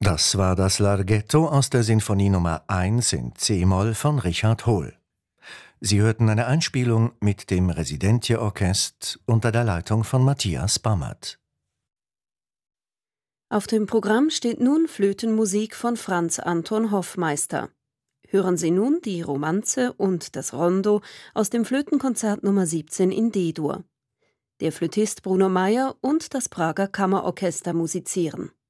Das war das Larghetto aus der Sinfonie Nummer 1 in c-Moll von Richard Hohl. Sie hörten eine Einspielung mit dem Residentje-Orchest unter der Leitung von Matthias Bammert. Auf dem Programm steht nun Flötenmusik von Franz Anton Hoffmeister. Hören Sie nun die Romanze und das Rondo aus dem Flötenkonzert Nummer 17 in D-Dur. Der Flötist Bruno Meyer und das Prager Kammerorchester musizieren.